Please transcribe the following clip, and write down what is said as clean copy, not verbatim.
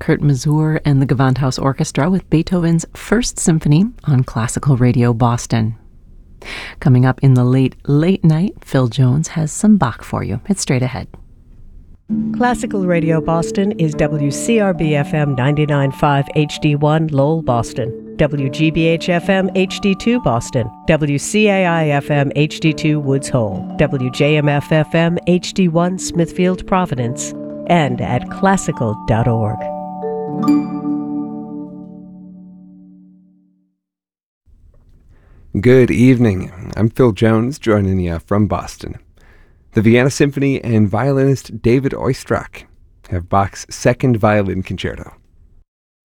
Kurt Masur and the Gewandhaus Orchestra with Beethoven's First Symphony on Classical Radio Boston. Coming up in the late night, Phil Jones has some Bach for you. It's straight ahead. Classical Radio Boston is WCRB-FM 99.5 HD1 Lowell, Boston, WGBH-FM HD2 Boston, WCAI-FM HD2 Woods Hole, WJMF-FM HD1 Smithfield, Providence, and at classical.org. Good evening. I'm Phil Jones, joining you from Boston. The Vienna Symphony and violinist David Oistrakh have Bach's Second Violin Concerto.